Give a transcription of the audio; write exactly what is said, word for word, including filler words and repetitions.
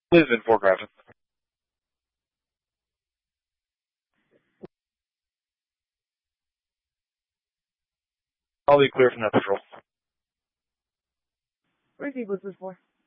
Lives in Fort Grafton. I'll be clear from that patrol. Where's he was this for?